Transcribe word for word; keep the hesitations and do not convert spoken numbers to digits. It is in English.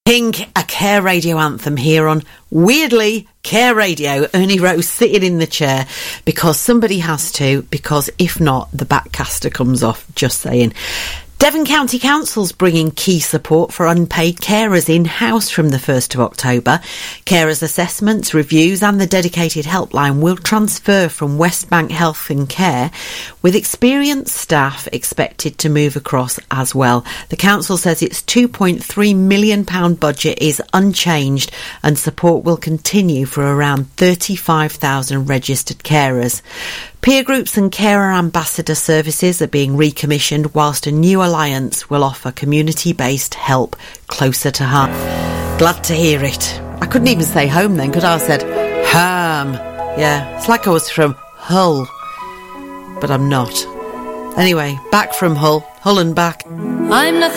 Pink, a Care Radio anthem here on Weirdly Care Radio. Ernie Rose sitting in the chair because somebody has to, because if not, the backcaster comes off. Just saying. Devon County Council's bringing key support for unpaid carers in-house from the first of October. Carers' assessments, reviews and the dedicated helpline will transfer from West Bank Health and Care, with experienced staff expected to move across as well. The council says its two point three million pounds budget is unchanged and support will continue for around thirty-five thousand registered carers. Peer groups and carer ambassador services are being recommissioned, whilst a new alliance will offer community-based help closer to home. Glad to hear it. I couldn't even say home then, could I? I said home. Yeah, it's like I was from Hull, but I'm not. Anyway, back from Hull, Hull and back. I'm nothing.